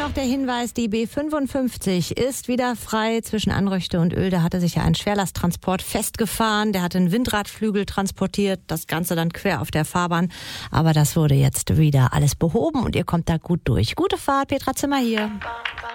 noch der Hinweis, die B55 ist wieder frei zwischen Anröchte und Oelde. Hatte sich ja ein Schwerlasttransport festgefahren. Der hatte einen Windradflügel transportiert. Das Ganze dann quer auf der Fahrbahn. Aber das wurde jetzt wieder alles behoben und ihr kommt da gut durch. Gute Fahrt, Petra Zimmer hier.